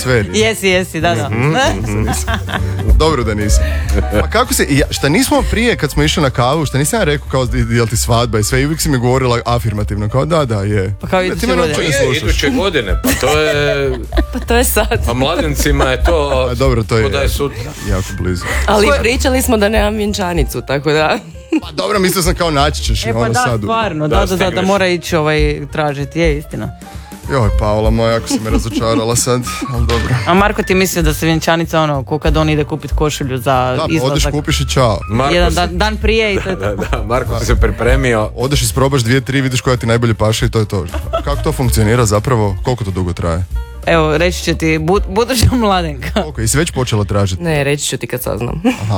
sve. Jesi, da. Dobro da nisam. Pa kako se, šta nismo prije kad smo išli na kavu, šta nisam ja rekao kao jel ti svadba i sve, i uvijek si mi govorila afirmativno, kao da, je. Pa kao iduće godine. Iduće godine, pa to je sad. A mladencima je to, dobro, to je sutra. Jako blizu. Ali pričali smo da nemam vjenčanicu, tako da... Pa dobro, mislio sam kao naći ćeš pa da, sad. Stvarno, da mora ići tražiti, je istina. Joj, Paola moja, jako si me razočarala sad, ali dobro. A Marko ti mislio da se vjenčanica ko kad on ide kupiti košulju za izlazak. Da, odeš, kupiš i čao. Jedan dan prije i to je to. Da, Marko ti se pripremio. Odeš, isprobaš 2-3, vidiš koja ti najbolje paše i to je to. Kako to funkcionira zapravo? Koliko to dugo traje? Evo, reći će ti, buduća mladenka. Ok, i si već počela tražiti? Ne, reći ću ti kad saznam. Aha.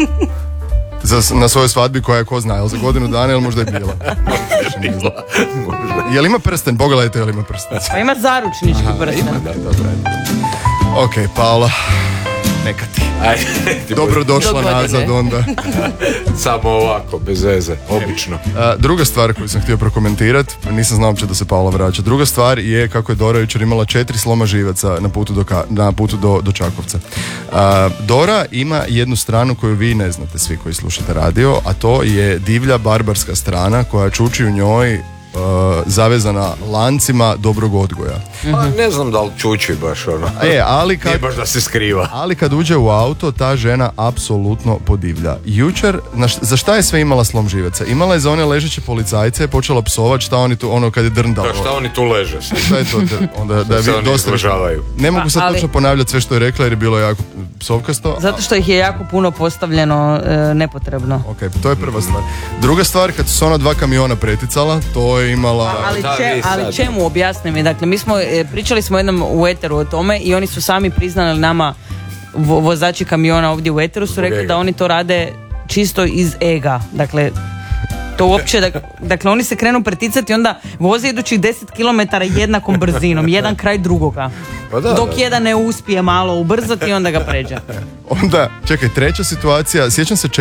Na svojoj svadbi koja je ko zna, jel za godinu dana ili možda je bila? Možda. Jel ima prsten? Pogledajte jel ima prsten. Pa ima zaručnički prsten. Ima, da, dobro. Ok, Paola, neka ti. Dobro došla nazad onda. Samo ovako, bez veze, obično. Druga stvar koju sam htio prokomentirati, nisam znao uopće da se Paola vraća. Druga stvar je kako je Dora jučer imala 4 sloma živaca na putu do Čakovca. Dora ima jednu stranu koju vi ne znate svi koji slušate radio, a to je divlja barbarska strana koja čuči u njoj zavezana lancima dobrog odgoja. Pa ne znam da li čuči baš ono. Ali kad, nije baš da se skriva. Ali kad uđe u auto, ta žena apsolutno podivlja. Jučer, za šta je sve imala slom živaca? Imala je za one ležeće policajce, počela psovat šta oni tu, ono kad je drndalo. Šta oni tu leže? Šta je to? Onda da vi dosta ne mogu sad točno ponavljati sve što je rekla jer je bilo jako psovkasto. Zato što ih je jako puno postavljeno nepotrebno. Ok, to je prva stvar. Druga stvar, kad su se ona 2 kamiona preticala, to je imala... Ali čemu, objasni mi, dakle mi smo pričali smo jednom u eteru o tome i oni su sami priznali nama, vozači kamiona ovdje u eteru su rekli da oni to rade čisto iz ega, dakle to uopće, dakle oni se krenu preticati i onda voze idućih 10 km jednakom brzinom, jedan kraj drugoga. Pa dok jedan ne uspije malo ubrzati, onda ga pređe. Onda, čekaj, treća situacija, sjećam se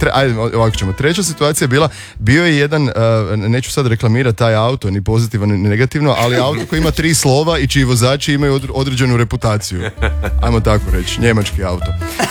treća situacija je bila, bio je jedan, neću sad reklamirati taj auto, ni pozitivno ni negativno, ali auto koji ima 3 slova i čiji vozači imaju određenu reputaciju. Ajmo tako reći, njemački auto.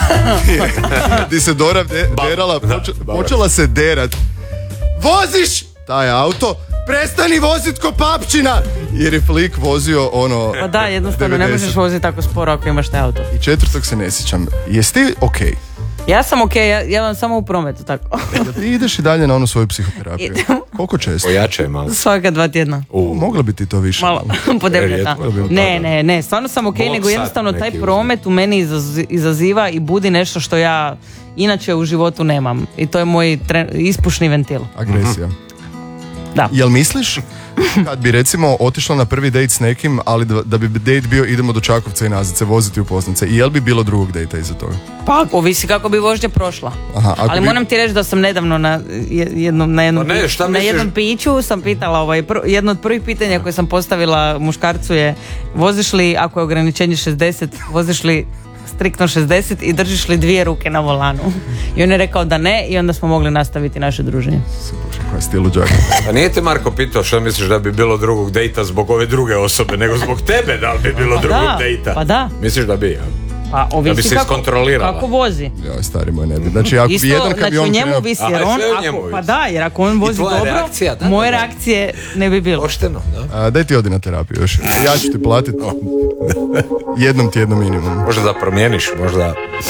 Di se Dora derala, počela se derat. Voziš taj auto, prestani vozit ko papčina! Jer je flik vozio ono... Pa da, jednostavno 90. Ne možeš voziti tako sporo ako imaš taj auto. I 4. se ne sjećam. Jesi ti okej? Ja sam ja vam samo u prometu tako. Da ti ideš i dalje na onu svoju psihoterapiju? Koliko često? Ojačaj malo. Svaka 2 tjedna. Mogla bi ti to više? Malo podebljata. Ne, stvarno sam okej, nego jednostavno taj promet u meni izaziva i budi nešto što ja inače u životu nemam. I to je moj ispušni ventil. Agresija. Da. Jel misliš kad bi recimo otišla na prvi dejt s nekim, ali da bi dejt bio idemo do Čakovca i nazad se voziti u Poznance, i jel bi bilo drugog dejta iza toga? Pa ovisi kako bi vožnja prošla. Aha, ali moram ti reći da sam nedavno na jednom piću sam pitala jedno od prvih pitanja koje sam postavila muškarcu je: voziš li, ako je ograničenje 60, voziš li striktno 60 i držiš li 2 ruke na volanu? I on je rekao da ne i onda smo mogli nastaviti naše druženje. A nije te Marko pitao što misliš da bi bilo drugog dejta zbog ove druge osobe, nego zbog tebe da bi bilo drugog dejta? Pa da. Misliš da bi, ja? Pa da bi se iskontrolirala. Kako vozi? Joj, stari moj, ne bi. Znači, ako bi jedan kamion... Znači, u njemu visi, jer on... Pa da, jer ako on vozi dobro, reakcija, moje reakcije ne bi bilo. Pošteno, da. Daj ti odi na terapiju još. Ja ću ti platiti jednom tjedno minimum. Možda da promijeniš, možda